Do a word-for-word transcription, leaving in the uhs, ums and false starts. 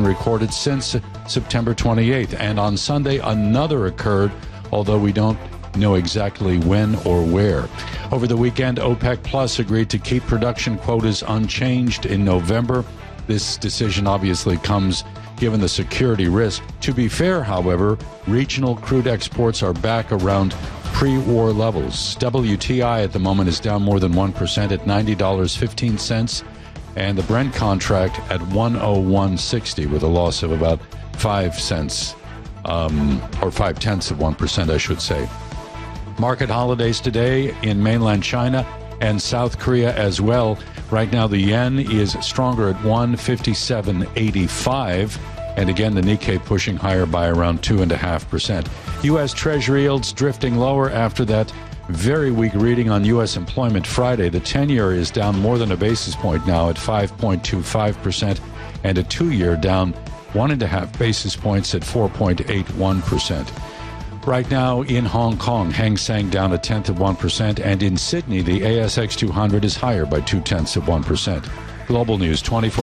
recorded since September twenty-eighth. And on Sunday, another occurred, although we don't know exactly when or where. Over the weekend, OPEC Plus agreed to keep production quotas unchanged in November. This decision obviously comes given the security risk. To be fair, however, regional crude exports are back around pre-war levels. W T I at the moment is down more than one percent at ninety dollars and fifteen cents, and the Brent contract at one oh one sixty with a loss of about five cents, um, or five-tenths of one percent, I should say. Market holidays today in mainland China and South Korea as well. Right now, the yen is stronger at one fifty-seven eighty-five. And again, the Nikkei pushing higher by around two point five percent. U S. Treasury yields drifting lower after that very weak reading on U S employment Friday. The ten-year is down more than a basis point now at five point two five percent, and a two-year down one point five basis points at four point eight one percent. Right now in Hong Kong, Hang Seng down a tenth of one percent, and in Sydney, the A S X two hundred is higher by two tenths of one percent. Global News twenty-four